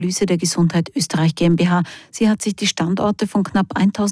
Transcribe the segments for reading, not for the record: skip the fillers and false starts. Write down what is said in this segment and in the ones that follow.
Lyse der Gesundheit Österreich GmbH. Sie hat sich die Standorte von knapp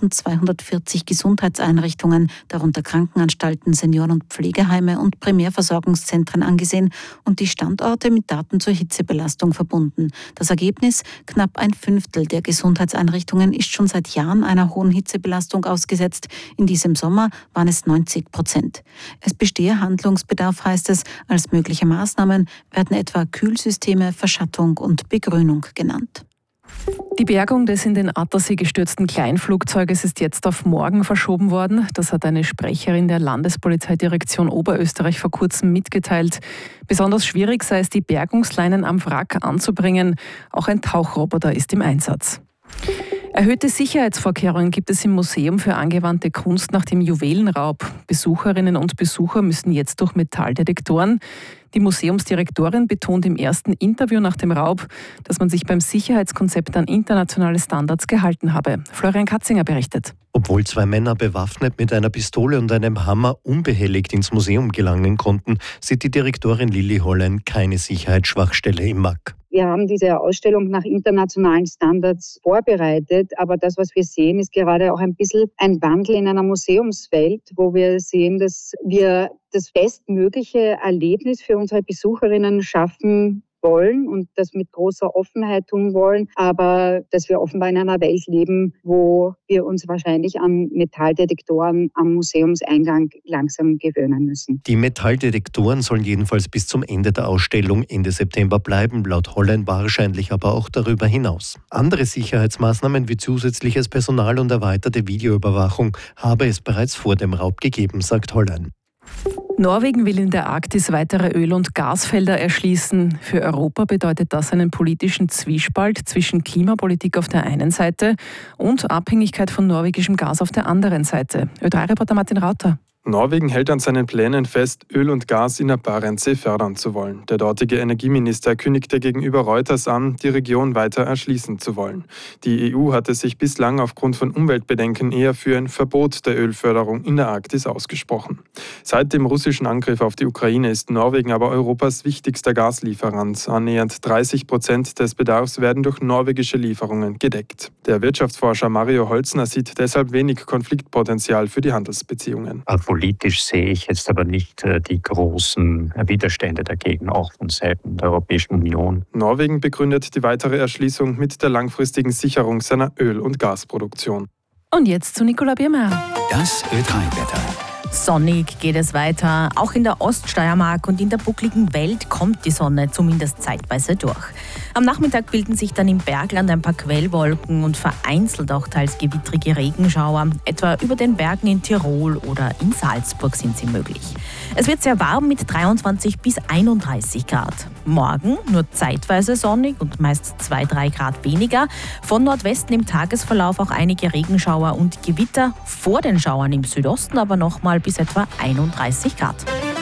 1240 Gesundheitseinrichtungen, darunter Krankenanstalten, Senioren- und Pflegeheime und Primärversorgungszentren angesehen und die Standorte mit Daten zur Hitzebelastung verbunden. Das Ergebnis: knapp ein Fünftel der Gesundheitseinrichtungen ist schon seit Jahren einer hohen Hitzebelastung ausgesetzt. In diesem Sommer waren es 90%. Es bestehe Handlungsbedarf, heißt es. Als mögliche Maßnahmen werden etwa Kühlsysteme, Verschattung und Begrünung genannt. Die Bergung des in den Attersee gestürzten Kleinflugzeuges ist jetzt auf morgen verschoben worden. Das hat eine Sprecherin der Landespolizeidirektion Oberösterreich vor kurzem mitgeteilt. Besonders schwierig sei es, die Bergungsleinen am Wrack anzubringen. Auch ein Tauchroboter ist im Einsatz. Erhöhte Sicherheitsvorkehrungen gibt es im Museum für angewandte Kunst nach dem Juwelenraub. Besucherinnen und Besucher müssen jetzt durch Metalldetektoren. Die Museumsdirektorin betont im ersten Interview nach dem Raub, dass man sich beim Sicherheitskonzept an internationale Standards gehalten habe. Florian Katzinger berichtet. Obwohl 2 Männer bewaffnet mit einer Pistole und einem Hammer unbehelligt ins Museum gelangen konnten, sieht die Direktorin Lilly Hollein keine Sicherheitsschwachstelle im MAK. Wir haben diese Ausstellung nach internationalen Standards vorbereitet, aber das, was wir sehen, ist gerade auch ein bisschen ein Wandel in einer Museumswelt, wo wir sehen, dass wir das bestmögliche Erlebnis für unsere Besucherinnen schaffen wollen und das mit großer Offenheit tun wollen, aber dass wir offenbar in einer Welt leben, wo wir uns wahrscheinlich an Metalldetektoren am Museumseingang langsam gewöhnen müssen. Die Metalldetektoren sollen jedenfalls bis zum Ende der Ausstellung Ende September bleiben, laut Hollein wahrscheinlich aber auch darüber hinaus. Andere Sicherheitsmaßnahmen wie zusätzliches Personal und erweiterte Videoüberwachung habe es bereits vor dem Raub gegeben, sagt Hollein. Norwegen will in der Arktis weitere Öl- und Gasfelder erschließen. Für Europa bedeutet das einen politischen Zwiespalt zwischen Klimapolitik auf der einen Seite und Abhängigkeit von norwegischem Gas auf der anderen Seite. Ö3-Reporter Martin Rauter. Norwegen hält an seinen Plänen fest, Öl und Gas in der Barentssee fördern zu wollen. Der dortige Energieminister kündigte gegenüber Reuters an, die Region weiter erschließen zu wollen. Die EU hatte sich bislang aufgrund von Umweltbedenken eher für ein Verbot der Ölförderung in der Arktis ausgesprochen. Seit dem russischen Angriff auf die Ukraine ist Norwegen aber Europas wichtigster Gaslieferant. Annähernd 30% des Bedarfs werden durch norwegische Lieferungen gedeckt. Der Wirtschaftsforscher Mario Holzner sieht deshalb wenig Konfliktpotenzial für die Handelsbeziehungen. Politisch sehe ich jetzt aber nicht die großen Widerstände dagegen, auch von Seiten der Europäischen Union. Norwegen begründet die weitere Erschließung mit der langfristigen Sicherung seiner Öl- und Gasproduktion. Und jetzt zu Nicola Biermeier. Das Ö3-Wetter. Sonnig geht es weiter. Auch in der Oststeiermark und in der buckligen Welt kommt die Sonne zumindest zeitweise durch. Am Nachmittag bilden sich dann im Bergland ein paar Quellwolken und vereinzelt auch teils gewittrige Regenschauer. Etwa über den Bergen in Tirol oder in Salzburg sind sie möglich. Es wird sehr warm mit 23 bis 31 Grad. Morgen nur zeitweise sonnig und meist 2-3 Grad weniger. Von Nordwesten im Tagesverlauf auch einige Regenschauer und Gewitter. Vor den Schauern im Südosten aber nochmal bis etwa 31 Grad.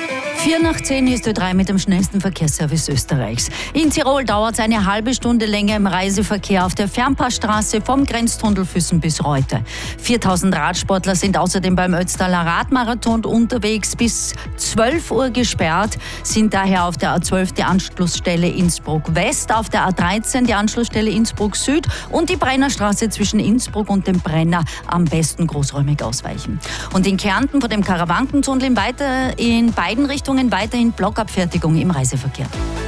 9:04 ist Ö3 mit dem schnellsten Verkehrsservice Österreichs. In Tirol dauert es eine halbe Stunde länger im Reiseverkehr auf der Fernpassstraße vom Grenztunnel Füssen bis Reute. 4000 Radsportler sind außerdem beim Ötztaler Radmarathon unterwegs. Bis 12 Uhr gesperrt sind daher auf der A12 die Anschlussstelle Innsbruck West, auf der A13 die Anschlussstelle Innsbruck Süd und die Brennerstraße zwischen Innsbruck und dem Brenner am besten großräumig ausweichen. Und in Kärnten vor dem Karawankentunnel in beiden Richtungen weiterhin Blockabfertigung im Reiseverkehr.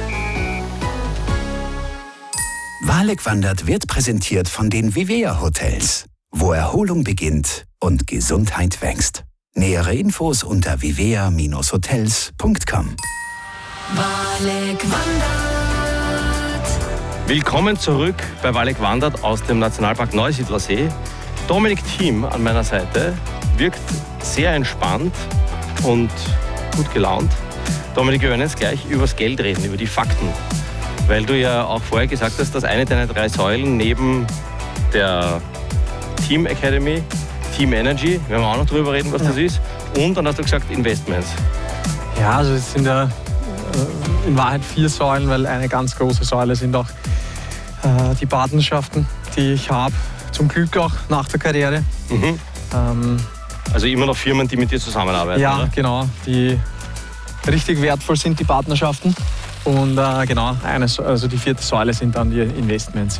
Waleg wandert wird präsentiert von den Vivea Hotels, wo Erholung beginnt und Gesundheit wächst. Nähere Infos unter vivea-hotels.com. Waleg wandert. Willkommen zurück bei Waleg wandert aus dem Nationalpark Neusiedlersee. Dominik Thiem an meiner Seite wirkt sehr entspannt und gut gelaunt. Dominik, wir werden jetzt gleich über das Geld reden, über die Fakten. Weil du ja auch vorher gesagt hast, dass eine deiner 3 Säulen neben der Team Academy, Team Energy, werden wir auch noch drüber reden, was das ist, und dann hast du gesagt Investments. Ja, also es sind ja in Wahrheit 4 Säulen, weil eine ganz große Säule sind auch die Partnerschaften, die ich habe, zum Glück auch nach der Karriere. Mhm. Also immer noch Firmen, die mit dir zusammenarbeiten, ja, oder? Genau, die richtig wertvoll sind, die Partnerschaften. Und genau, also die vierte Säule sind dann die Investments.